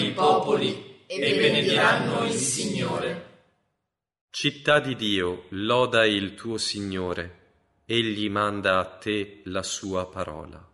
i popoli e benediranno il Signore. Città di Dio, loda il tuo Signore, egli manda a te la sua parola.